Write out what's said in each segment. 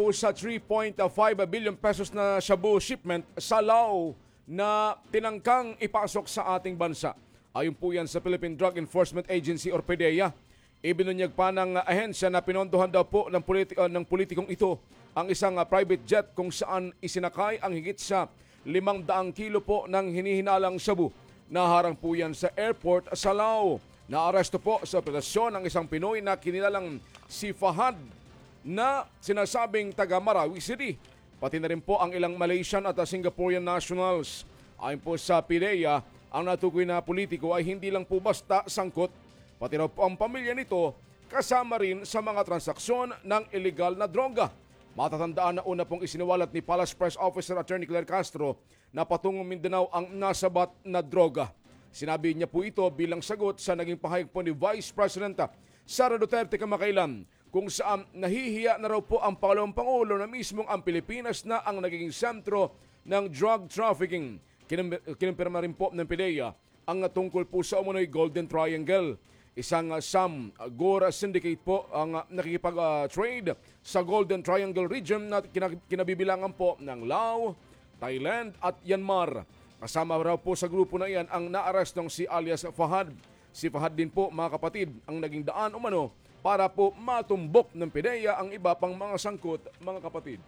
po sa 3.5 billion pesos na shabu shipment sa Lao na tinangkang ipasok sa ating bansa. Ayon po yan sa Philippine Drug Enforcement Agency or PDEA. Ibinunyag pa ng ahensya na pinondohan daw po ng politikong ito ang isang private jet kung saan isinakay ang higit sa 500 kilo po ng hinihinalang shabu. Naharang po yan sa airport sa Lao. Naaresto po sa operasyon ang isang Pinoy na kinilalang si Fahad na sinasabing taga Marawi City. Pati na rin po ang ilang Malaysian at Singaporean nationals. Ayon po sa PDEA, ang natukoy na politiko ay hindi lang po basta sangkot, pati raw po ang pamilya nito kasama rin sa mga transaksyon ng illegal na droga. Matatandaan na una pong isiniwalat ni Palace Press Officer Attorney Claire Castro na patungong Mindanao ang nasabat na droga. Sinabi niya po ito bilang sagot sa naging pahayag po ni Vice President Sara Duterte kamakailan, kung saan nahihiya na raw po ang pangalawang Pangulo na mismong ang Pilipinas na ang naging sentro ng drug trafficking. Kinumpirma rin po ng PDEA ang tungkol po sa umunoy Golden Triangle. Isang Gora Syndicate po ang nakikipag-trade sa Golden Triangle region na kinabibilangan po ng Lao, Thailand at Myanmar. Kasama raw po sa grupo na iyan ang naarestong si alias Fahad. Si Fahad din po mga kapatid ang naging daan umano para po matumbok ng PDEA ang iba pang mga sangkot, mga kapatid.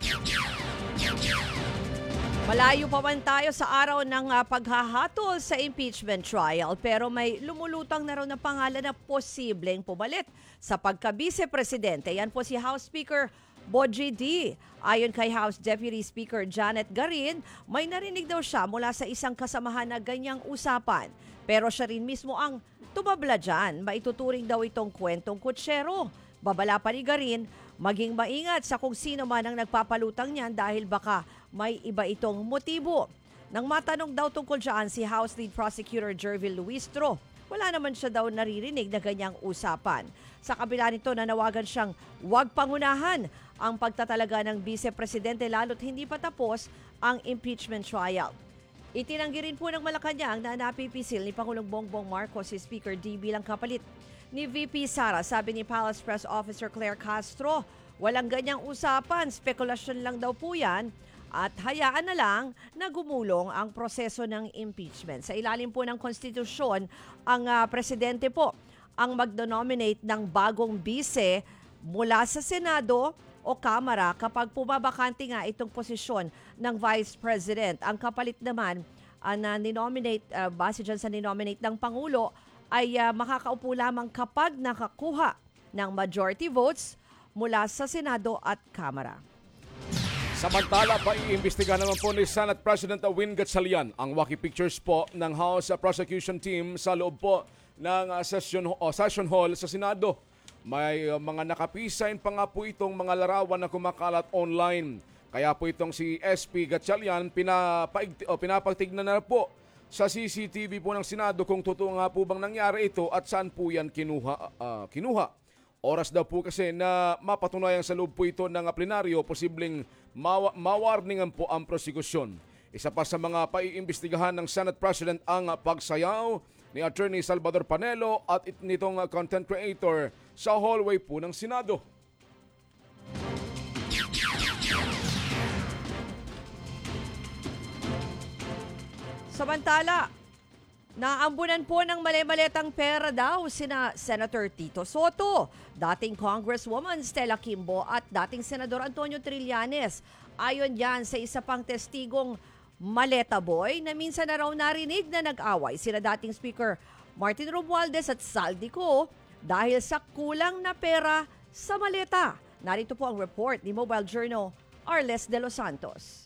Malayo pa man tayo sa araw ng paghahatol sa impeachment trial, pero may lumulutang na raw na pangalan na posibleng pumalit sa pagka-vice-presidente. Yan po si House Speaker Bogie D. Ayon kay House Deputy Speaker Janet Garin, may narinig daw siya mula sa isang kasamahan na ganyang usapan. Pero siya rin mismo ang tumabla dyan. Maituturing daw itong kwentong kutsero. Babala pa ni Garin, maging maingat sa kung sino man ang nagpapalutang niyan dahil baka may iba itong motibo. Nang matanong daw tungkol dyan si House Lead Prosecutor Jervil Luistro, wala naman siya daw naririnig na ganyang usapan. Sa kabila nito, nanawagan siyang huwag pangunahan ang pagtatalaga ng vice-presidente lalo't hindi pa tapos ang impeachment trial. Itinanggi rin po ng Malacanang na napipisil ni Pangulong Bongbong Marcos si Speaker D bilang kapalit ni VP Sara. Sabi ni Palace Press Officer Claire Castro, walang ganyang usapan, spekulasyon lang daw po yan at hayaan na lang na gumulong ang proseso ng impeachment. Sa ilalim po ng konstitusyon, ang presidente po ang magno-nominate ng bagong bise mula sa Senado o Kamara kapag pumabakante nga itong posisyon ng Vice President. Ang kapalit naman na ninominate, base dyan sa ninominate ng Pangulo, ay makakaupo lamang kapag nakakuha ng majority votes mula sa Senado at Kamara. Samantala, paiimbestiga naman po ni Senate President Win Gatchalian ang walkie pictures po ng House Prosecution Team sa loob po ng session hall sa Senado. May mga nakapisain pa nga po itong mga larawan na kumakalat online. Kaya po itong si SP Gatchalian pinapagtignan na po sa CCTV po ng Senado kung totoo nga po bang nangyari ito at saan po yan kinuha. Oras daw po kasi na mapatunayan sa loob po ito ng plenaryo, posibleng mawarningan po ang prosekusyon. Isa pa sa mga paiimbestigahan ng Senate President ang pagsayaw ni Attorney Salvador Panelo at nitong content creator sa hallway po ng Senado. Samantala, naambunan po ng mali-maletang pera daw sina Senator Tito Soto, dating Congresswoman Stella Kimbo at dating Senador Antonio Trillanes. Ayon yan sa isa pang testigong maleta boy na minsan na raw narinig na nag-away sina dating Speaker Martin Romualdez at Saldico dahil sa kulang na pera sa maleta. Narito po ang report ni Mobile Journal Arles de los Santos.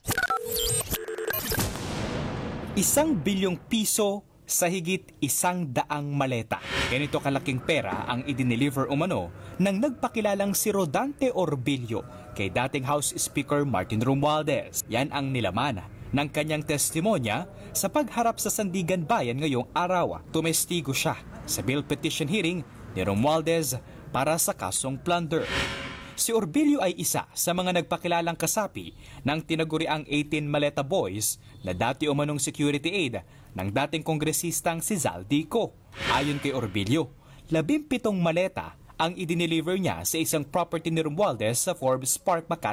1 bilyong piso sa higit 100 maleta. Ganito kalaking pera ang idineliver umano ng nagpakilalang si Rodante Orbillo kay dating House Speaker Martin Romualdez. Yan ang nilaman ng kanyang testimonya sa pagharap sa Sandigan Bayan ngayong araw. Tumestigo siya sa bill petition hearing ni Romualdez para sa kasong plunder. Si Orbillo ay isa sa mga nagpakilalang kasapi ng tinaguriang 18 Maleta Boys na dati umanong security aid ng dating kongresistang si Zaldico. Ayon kay Orbillo, 17 maleta ang idineliver niya sa isang property ni Romualdez sa Forbes Park, Makati.